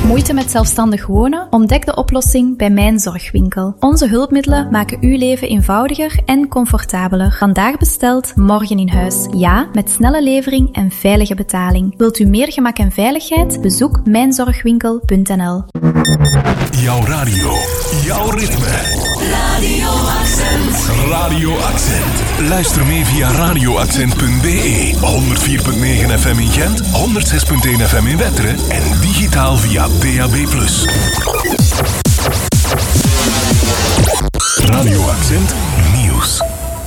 Moeite met zelfstandig wonen? Ontdek de oplossing bij Mijn Zorgwinkel. Onze hulpmiddelen maken uw leven eenvoudiger en comfortabeler. Vandaag besteld, morgen in huis. Ja, met snelle levering en veilige betaling. Wilt u meer gemak en veiligheid? Bezoek mijnzorgwinkel.nl. Jouw radio, jouw ritme. Radio Accent. Radio Accent. Luister mee via radioaccent.be. 104.9 FM in Gent, 106.1 FM in Wetteren en digitaal via DAB+. Radio Accent Nieuws.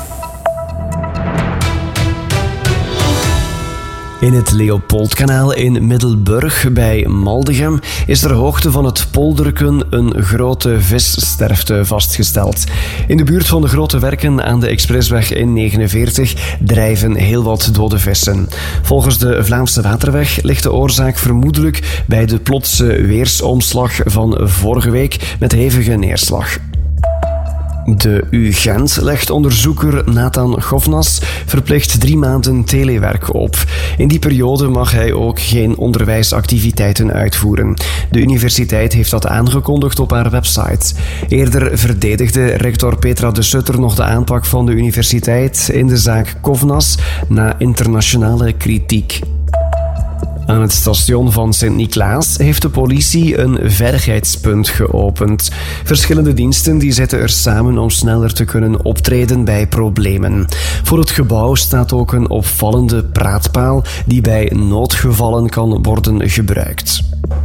In het Leopoldkanaal in Middelburg bij Maldegem is ter hoogte van het Polderken een grote vissterfte vastgesteld. In de buurt van de grote werken aan de expressweg N49 drijven heel wat dode vissen. Volgens de Vlaamse Waterweg ligt de oorzaak vermoedelijk bij de plotse weersomslag van vorige week met hevige neerslag. De UGent legt onderzoeker Nathan Govnas verplicht 3 maanden telewerk op. In die periode mag hij ook geen onderwijsactiviteiten uitvoeren. De universiteit heeft dat aangekondigd op haar website. Eerder verdedigde rector Petra de Sutter nog de aanpak van de universiteit in de zaak Govnas na internationale kritiek. Aan het station van Sint-Niklaas heeft de politie een veiligheidspunt geopend. Verschillende diensten die zitten er samen om sneller te kunnen optreden bij problemen. Voor het gebouw staat ook een opvallende praatpaal die bij noodgevallen kan worden gebruikt.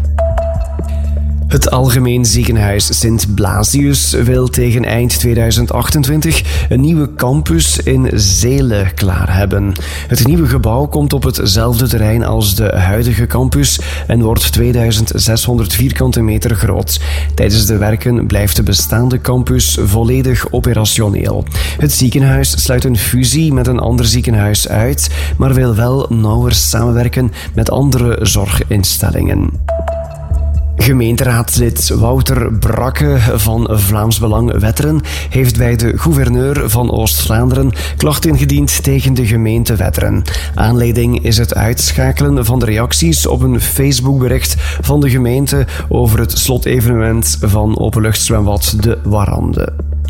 Het Algemeen Ziekenhuis Sint Blasius wil tegen eind 2028 een nieuwe campus in Zele klaar hebben. Het nieuwe gebouw komt op hetzelfde terrein als de huidige campus en wordt 2600 vierkante meter groot. Tijdens de werken blijft de bestaande campus volledig operationeel. Het ziekenhuis sluit een fusie met een ander ziekenhuis uit, maar wil wel nauwer samenwerken met andere zorginstellingen. Gemeenteraadslid Wouter Brakke van Vlaams Belang Wetteren heeft bij de gouverneur van Oost-Vlaanderen klacht ingediend tegen de gemeente Wetteren. Aanleiding is het uitschakelen van de reacties op een Facebookbericht van de gemeente over het slotevenement van openluchtzwembad De Warande.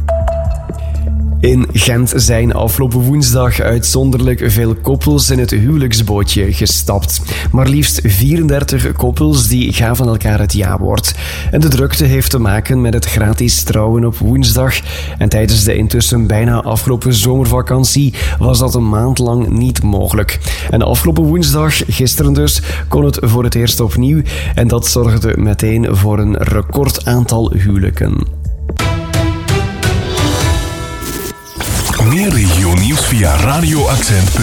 In Gent zijn afgelopen woensdag uitzonderlijk veel koppels in het huwelijksbootje gestapt. Maar liefst 34 koppels die gaven elkaar het ja-woord. En de drukte heeft te maken met het gratis trouwen op woensdag. En tijdens de intussen bijna afgelopen zomervakantie was dat een maand lang niet mogelijk. En afgelopen woensdag, gisteren dus, kon het voor het eerst opnieuw. En dat zorgde meteen voor een recordaantal huwelijken. Meer regionieuws via radioaccent.be.